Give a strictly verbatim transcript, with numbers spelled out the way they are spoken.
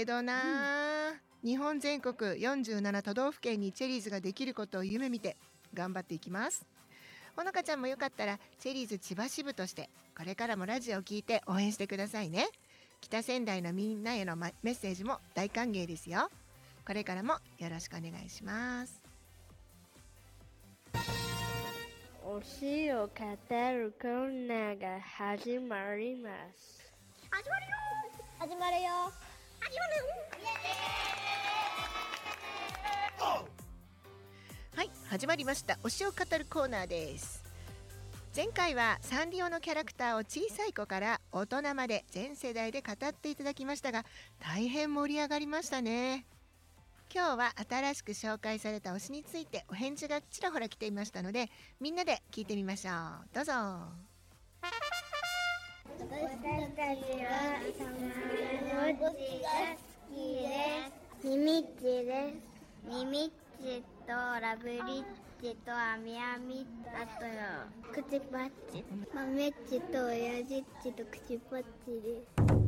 けどな、うん、日本全国よんじゅうなな都道府県にチェリーズができることを夢見て頑張っていきます。ほのかちゃんもよかったらチェリーズ千葉支部としてこれからもラジオを聞いて応援してくださいね。北仙台のみんなへのメッセージも大歓迎ですよ。これからもよろしくお願いします。 推しを語るコーナーが始まります。 始まるよ始まるよ始まるよはい、始まりました。推しを語るコーナーです。前回はサンリオのキャラクターを小さい子から大人まで全世代で語っていただきましたが、大変盛り上がりましたね。今日は新しく紹介された推しについてお返事がちらほら来ていましたので、みんなで聞いてみましょう。どうぞ。 私たちはたまごっちが好きです。みみっちです。みみっちとラブリッチとあみあみ、あとよくちぱっち、まめっちとおやじっちとくちぱっちです。